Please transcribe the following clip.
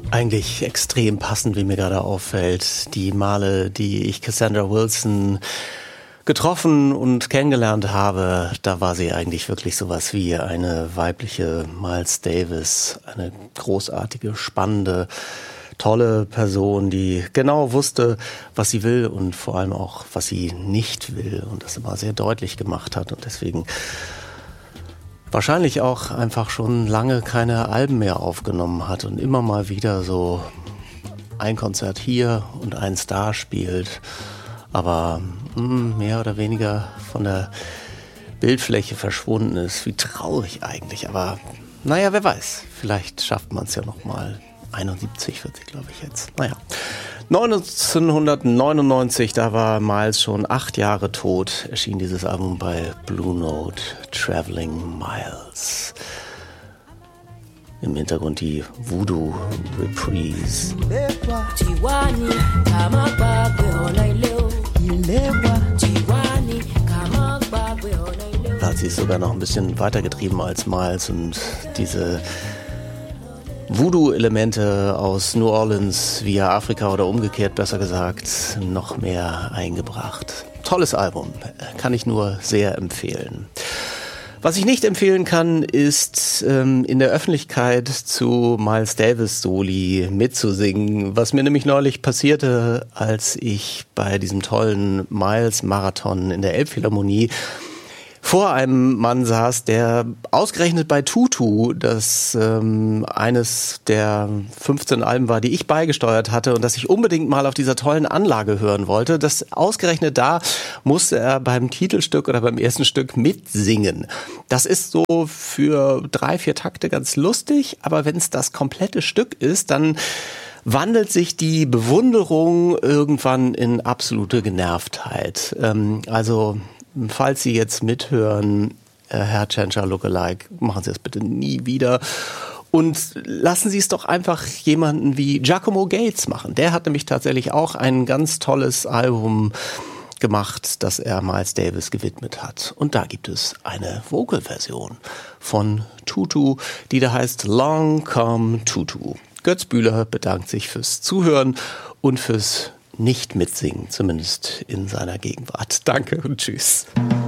Eigentlich extrem passend, wie mir gerade auffällt. Die Male, die ich Cassandra Wilson getroffen und kennengelernt habe, da war sie eigentlich wirklich sowas wie eine weibliche Miles Davis. Eine großartige, spannende, tolle Person, die genau wusste, was sie will und vor allem auch, was sie nicht will und das immer sehr deutlich gemacht hat und deswegen wahrscheinlich auch einfach schon lange keine Alben mehr aufgenommen hat und immer mal wieder so ein Konzert hier und eins da spielt, aber mehr oder weniger von der Bildfläche verschwunden ist. Wie traurig eigentlich, aber naja, wer weiß, vielleicht schafft man es ja nochmal. 71 wird sie, glaube ich, jetzt. Naja. 1999, da war Miles schon 8 Jahre tot, erschien dieses Album bei Blue Note, Traveling Miles. Im Hintergrund die Voodoo Reprise. Da hat sie es sogar noch ein bisschen weitergetrieben als Miles und diese Voodoo-Elemente aus New Orleans via Afrika oder umgekehrt, besser gesagt, noch mehr eingebracht. Tolles Album, kann ich nur sehr empfehlen. Was ich nicht empfehlen kann, ist in der Öffentlichkeit zu Miles Davis Soli mitzusingen, was mir nämlich neulich passierte, als ich bei diesem tollen Miles-Marathon in der Elbphilharmonie vor einem Mann saß, der ausgerechnet bei Tutu, das eines der 15 Alben war, die ich beigesteuert hatte und das ich unbedingt mal auf dieser tollen Anlage hören wollte, das ausgerechnet da musste er beim Titelstück oder beim ersten Stück mitsingen. Das ist so für 3-4 Takte ganz lustig, aber wenn es das komplette Stück ist, dann wandelt sich die Bewunderung irgendwann in absolute Genervtheit. Also falls Sie jetzt mithören, Herr Tschentscher Lookalike, machen Sie das bitte nie wieder. Und lassen Sie es doch einfach jemanden wie Giacomo Gates machen. Der hat nämlich tatsächlich auch ein ganz tolles Album gemacht, das er Miles Davis gewidmet hat. Und da gibt es eine Vocal-Version von Tutu, die da heißt Long Come Tutu. Götz Bühler bedankt sich fürs Zuhören und fürs nicht mitsingen, zumindest in seiner Gegenwart. Danke und tschüss.